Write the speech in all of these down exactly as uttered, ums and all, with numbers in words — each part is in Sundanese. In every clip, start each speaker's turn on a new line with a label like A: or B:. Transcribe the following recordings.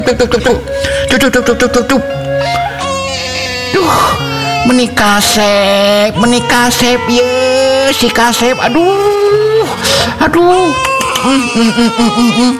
A: tuh tuh tuh tuh tuh tuh tuh tuh tuh tuh duh menikah kasep menikah kasep ye si kasep aduh aduh mm, mm, mm, mm, mm, mm.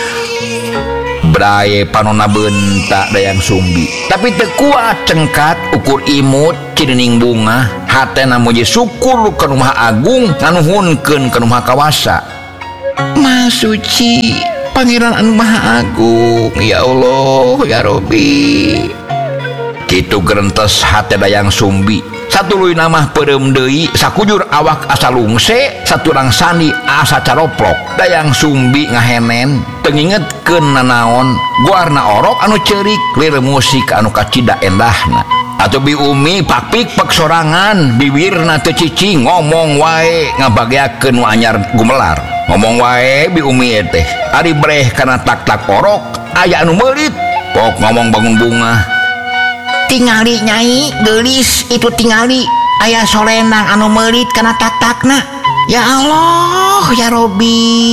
A: Braye panona bentak dayang sumbi tapi teu kuat cengkat ukur imut cirining bunga hatena muji syukur ke rumah agung nganuhunkeun ke rumah kawasa Maha Suci Pangeran anu Maha Agung ya Allah ya Robbi kitu gerentes hate dayang sumbi satuluy namah peureum deui sakujur awak asa lungse saturang sandi asa caroplok dayang sumbi ngahenen teu ngingetkeun nanaon guarna orok anu ceurik lir musik anu kacida endahna atuh Bi Umi pakpik pek sorangan bibirna teu cicing ngomong wae ngabageakeun nu anyar gumelar ngomong wae Bi Umi teh ari breh kana tak-tak orok aya anu meulit pok ngomong bangun bunga tingali nyai gelis itu tingali aya sorenang anu meulit kana tak-takna ya Allah ya Robbi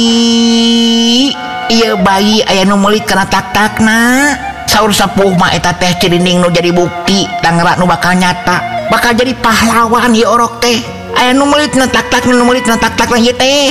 A: ieu bayi aya nu meulit kana tak-takna saur sapuh mah eta teh cirining nu jadi bukti tangra nu bakal nyata bakal jadi pahlawan ieu orok teh aya nu meulit na tak-takna nu meulit na tak-takna ieu teh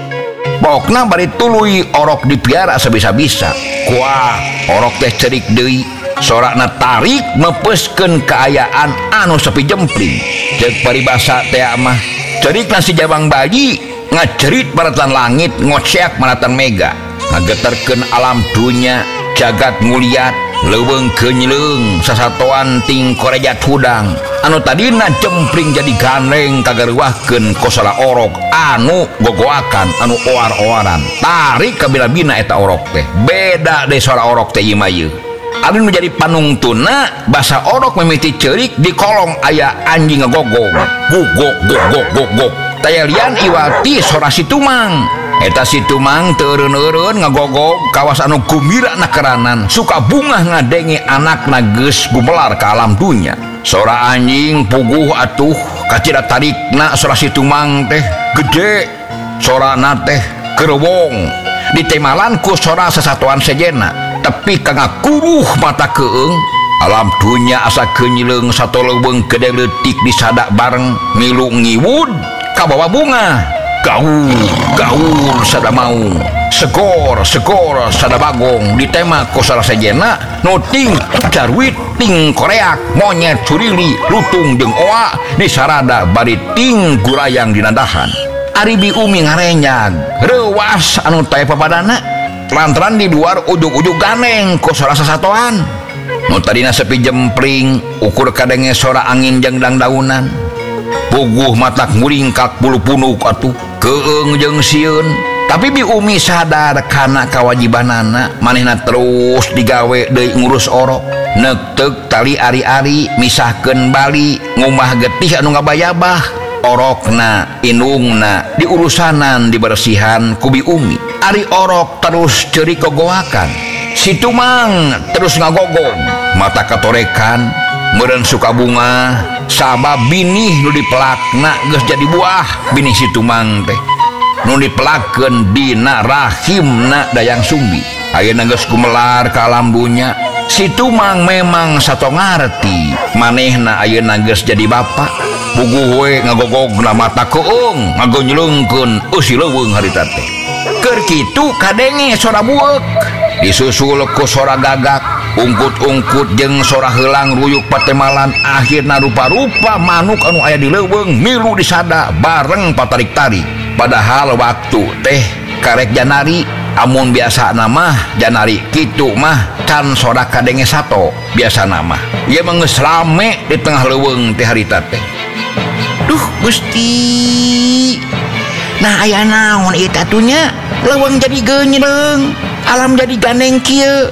A: pokna bari tuluy orok dipiara sabisa-bisa kuah orok teh cerik deui sorakna tarik mepeskeun keayaan anu sepi jempling ceuk paribasa teh mah cerikna si jabang bayi ngacerit baratan langit ngoceak maratan mega ngageterkeun alam dunya jagat muliat leuweung kenyleung sasatoan ting korejat hudang anu tadina jempling jadi gandeng kagareuwahkeun kosala orok anu gogoakan anu oar-oaran tarik kabila-bina eta orok teh beda deh sora orok teh ieu mah ieu anu menjadi panungtuna basa orok mimiti cerik di kolong aya anjing ngegogog gugok gugok gugok taya lian iwati sora situmang eta situmang teu eureun-eureun ngagogog kawas anu gumira na keranan suka bungah ngadenge anakna geus gumelar ka alam dunya sora anjing puguh atuh kacida tarikna sora situmang teh gede sorana teh keurwong ditemalan ku sora sasatuan sejena tapi kangga kuruh mata keung alam dunya asa kenyleung satoleuweung gede leutik disadak bareng milu ngiwud kabawa bunga gaul gaul sada mau segor segor sada bagong ditema ku sora sejena nu ting jarwit ting koreak monyet curili lutung jeung oa disarada bari ting gurayang dinandahan ari Bi Umi ngarenyag reuwas anu tae papadana lantaran di luar ujug-ujug ganeng ku sora sasatoan nu tadina sepi jempling ukur kadenge sora angin jeung dangdaunan puguh matak nguringkak bulu punuk atuh keung jeung sieun tapi Bi Umi sadar kana kawajibanana manehna terus digawe deui ngurus orok neuk tali ari-ari misahkeun bali ngumah getih anu ngabayabah orokna inungna diurusanan dibersihan ku Bi Umi ari orok terus cerik gogoakan situmang terus ngagogong mata katorekan meureun suka bunga sabab binih nu dipelakna geus jadi buah binih situmang teh nu dipelakeun dina rahimna dayang sumbi ayeuna geus gumelar ka alam dunya situmang memang sato ngarti manehna ayeuna geus jadi bapak puguh we ngagogogna mata keung ngagonyleungkeun eusi leuweung harita teh keur kitu kadenge sora bueuk disusul ku sora gagak ungkut-ungkut jeung sora heulang ruyuk patemalan akhirna rupa-rupa manuk anu aya di leuweung milu disada bareng patarik-tarik padahal waktu teh karek janari amun biasa nama janari kitu mah can sora kadenge sato biasa nama ieu mah geus rame di tengah leuweung teh harita teh duh Gusti nah aya naon ieu tatunya leuweung jadi geunyereung alam jadi ganeng kieu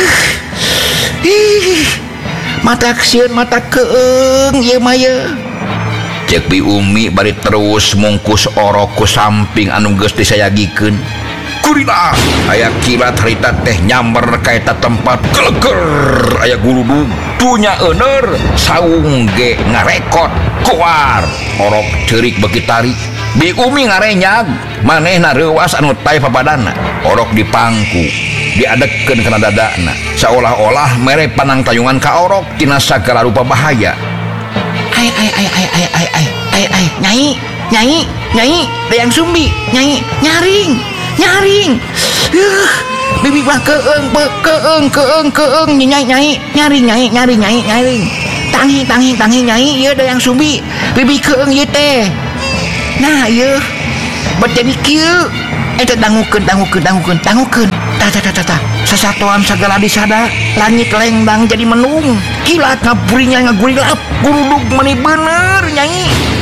A: ih mata sieun mata keung ieu mah ieu ceuk Bi Umi bari terus mungkus orok ku samping anu geus disayagikeun kurina aya kilat harita teh nyamber ka eta tempat geleger aya guludug dunya euner saung ge ngarekot kuar orok ceurik beki tarik
B: Bi Umi ngarenyag manehna reuas anu tay papadana orok dipangku diadekeun kana dadana seolah-olah mere panang tayungan ka orok tina sagala rupa bahaya.
A: Ai ai ai ai ai ai ai ai ai nyai nyai nyai Dayang Sumbi nyai nyaring nyaring uh, bibi mah keeng keeng keeng keeng nyai nyai nyaring nyai nyaring nyai nyaring tangi tangi tangi nyai ieu Dayang Sumbi bibi keeng ieu teh nah ieu bet jadi kieu eta dangukeun dangukeun dangukeun dangukeun tah tah tah tah sasatoan sagala disada langit lengdang jadi menung kilat ngaburinya ngagurilap gurudug meni bener nyai.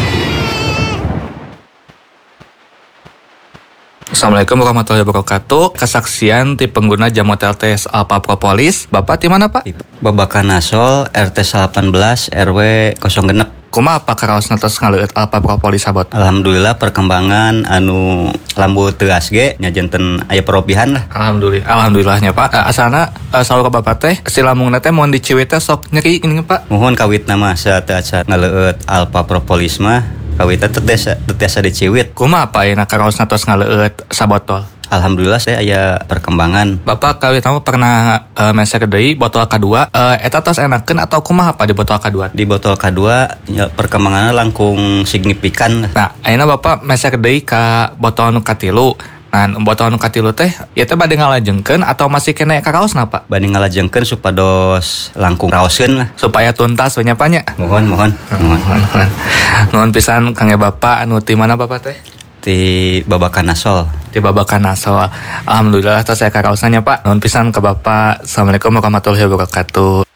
C: Assalamualaikum warahmatullahi wabarakatuh. Kesaksian ti pengguna jamu T L T S Alpha Propolis. Bapak di mana, Pak?
D: Babakan Nasol R T delapan belas R W nol genep.
C: Kumaha apa karaosna tos ngaleueut Alpha Propolis sabot?
D: Alhamdulillah perkembangan anu lambu teuas ge nya janten aya perobihan lah.
C: Alhamdulillah. Alhamdulillahnya, Pak. Uh, asalna uh, saur ka Bapak teh si lambungna teh mun diciwit teh sok nyeri gini, Pak.
D: Mohon kawitna mah saat-saat ngaleueut Alpha Propolis mah kawitna teu tiasa diciwit.
C: Kumaha apa ayeuna karaosna tos ngaleueut sabotol?
D: Alhamdulillah saya aya perkembangan.
C: Bapak kawit kamu pernah uh, meser deui botol kedua uh, eta tos enakeun atau kumaha apa di botol kedua?
D: Di botol kedua ya, perkembangannya langkung signifikan.
C: Nah, ayeuna Bapak meser deui ka botol nu katilu. Nah, botol nu katilu teh ieu teh bade ngalajengkeun atau masih kena karaosna, Pak?
D: Bade ngalajengkeun supados langkung raoskeun lah
C: supaya tuntas we nya, Pak nya.
D: Mohon mohon mohon.
C: Nuhun pisan Kang Bapak anu ti mana Bapak teh?
D: Di Babakan Nasol.
C: Di Babakan Nasol. Alhamdulillah tos saya karaosna Pak. Nuhun pisan ke Bapak. Assalamualaikum warahmatullahi wabarakatuh.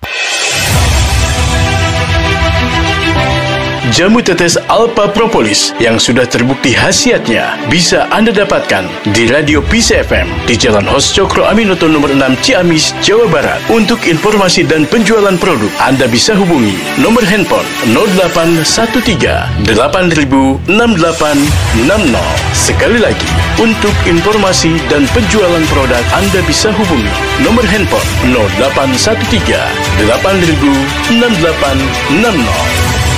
E: Jamu tetes Alpha Propolis yang sudah terbukti khasiatnya bisa Anda dapatkan di Radio Peace F M di Jalan Hos Cokro Aminoto nomor enam Ciamis, Jawa Barat. Untuk informasi dan penjualan produk, Anda bisa hubungi nomor handphone nol delapan satu tiga delapan nol enam delapan enam nol. Sekali lagi, untuk informasi dan penjualan produk, Anda bisa hubungi nomor handphone nol delapan satu tiga delapan nol enam delapan enam nol.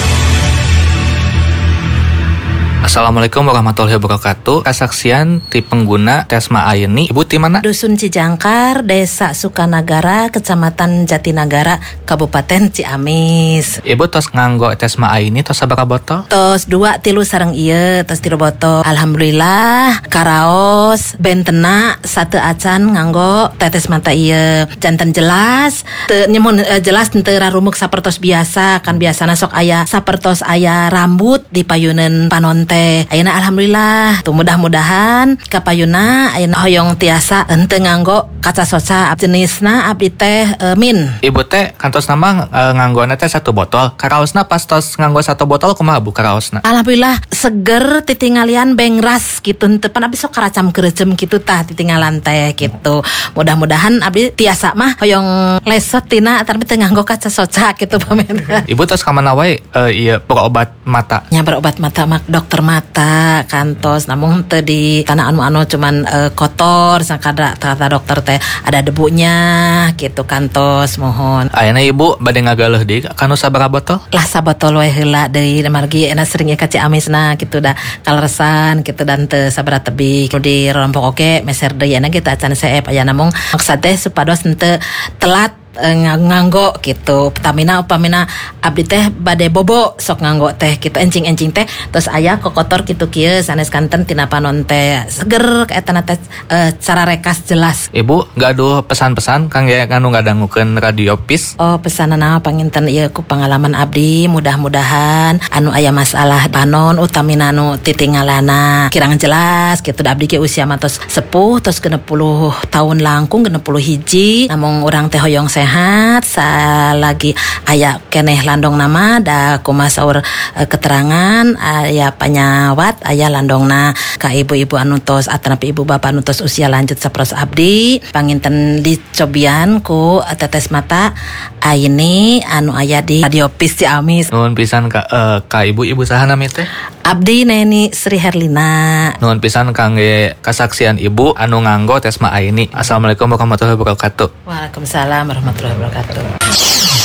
C: Assalamualaikum warahmatullahi wabarakatuh. Kesaksian ti pengguna Tesma Aini. Ibu ti mana?
F: Dusun Cijangkar, Desa Sukanagara, Kecamatan Jatinagara, Kabupaten Ciamis.
C: Ibu tos nganggo Tesma Aini tos sabaraha botol?
F: Tos dua tilu sareng ieu, tos tilu botol. Alhamdulillah karaos bentena satu acan nganggo tetes mata ieu. Janten jelas, teu nyemun uh, jelas teu rarumuk sapertos biasa, kan biasana sok aya sapertos aya rambut di payuneun panonton. Ayeuna alhamdulillah tuh mudah-mudahan kapayuna ayeuna hoyong tiasa henteu nganggo kaca soca jenisna abdi teh e, min.
C: Ibu teh kantos nama e, nganggona teh satu botol. Karaosna pas tos nganggo satu botol kumaha Bu karaosna?
F: Alhamdulillah seger titingalian bengras gitu henteu pan abdi sok karacam kerecem kitu tah titinggalan teh gitu. Mudah-mudahan abdi tiasa mah hoyong lesot tina tapi teu nganggo kaca soca gitu pamen.
C: Ibu tos ka mana wae e, ieu berobat mata?
F: Nya berobat mata mak dokter mata kantos namun teu di tanah anu-anu cuman uh, kotor sakada kata dokter teh ada debunya gitu kantos mohon.
C: Ayeuna Ibu bade ngagaleuh deui kanu sabaraha botol?
F: Lah sabotol we heula deui margi ena sering ka Ciamisna gitu dah kaleresan gitu dan teu sabaraha tebih di rompok oke meser deui ena kita acan seep aya namung maksud teh supados henteu telat nganggo gitu Pertamina upamina abdi teh bade bobo sok nganggo teh gitu encing-encing teh terus aya kokotor kitu kieu sanes kanten tina panon teh seger kaetana teh e, cara rekas jelas.
C: Ibu gaduh pesan-pesan kang ya anu ngadangukeun Radio Peace.
F: Oh pesanana panginten ieu ku pengalaman abdi mudah-mudahan anu aya masalah panon utamina anu titinggalana kirang jelas gitu abdi ge usia mah tos sepuh tos genep puluh tahun langkung genep puluh hiji namung urang teh hoyong sehat salagi aya keneh landong nama da kumaha saur e, keterangan aya panyawat aya landongna ka ibu-ibu anu tos atanapi ibu bapak anu tos usia lanjut saperos abdi panginten dicobian ku tetes mata Aini anu aya di Radio Peace Ciamis.
C: Nuhun pisan ka uh, ka ibu-ibu saha nami teh?
F: Abdi Neni Sri Herlina.
C: Nuhun pisan kangge kasaksian ibu anu nganggo Tesma Aini. Assalamualaikum warahmatullahi wabarakatuh.
F: Waalaikumsalam warahmatullahi wabarakatuh.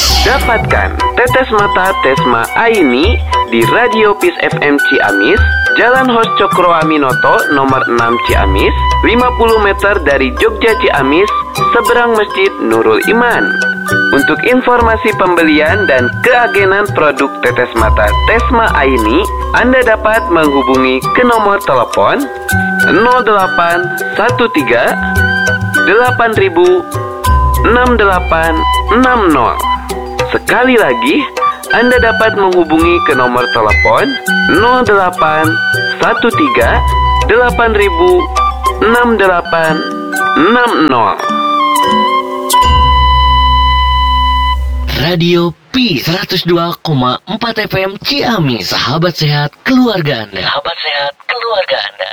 G: Dapatkan tetes mata Tesma Aini di Radio Peace F M Ciamis Jalan Hos Cokro Aminoto nomor enam Ciamis, lima puluh meter dari Jogja Ciamis, seberang Masjid Nurul Iman. Untuk informasi pembelian dan keagenan produk tetes mata Tesma Aini, Anda dapat menghubungi ke nomor telepon nol delapan satu tiga delapan ribu enam delapan enam nol. Sekali lagi, Anda dapat menghubungi ke nomor telepon nol delapan satu tiga delapan ribu enam delapan enam nol.
H: Radio P seratus dua koma empat F M Ciamis, sahabat sehat keluarga Anda. Sahabat sehat keluarga Anda.